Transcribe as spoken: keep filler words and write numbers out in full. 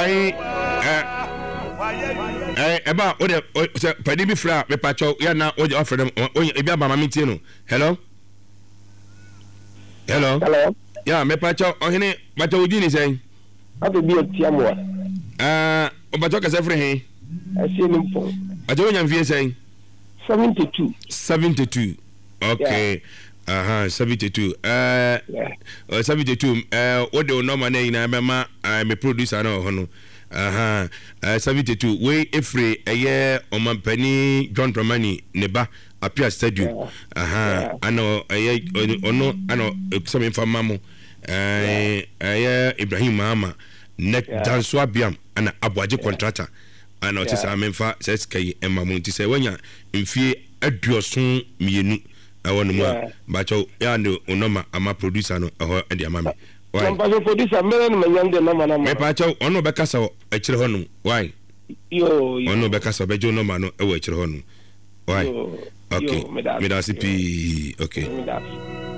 I eh eba o de say padi bi fra me pacho ya na o de offer dem o e bi aba ma me tie no hello hello hello ya me pacho o hene pacho odi ni say abi bi otia mo ah o pacho ka say free he asi ni mpo pacho nya mfie say seventy-two seventy-two okay aha seventy-two eh uh, seventy-two eh uh, what the normal na ina mema uh, me producer na ho no aha uh, seventy-two we every eye omampani John Dramani neba appear stadium aha ano eye ono ano kusame fama mo eh eye Ibrahim Mama net danso abiam ana aboaje contractor ana otisa amemfa seskai emamu ntise wanya mfie aduoson mienu awon mu bacho ya no onoma ama producer no ho e dia mame why no producer mere no manyande no mana me bacho ono be kasa e kire ho no why yo ono be kasa be jo no ma no e wa kire ho no why okay me da sipi okay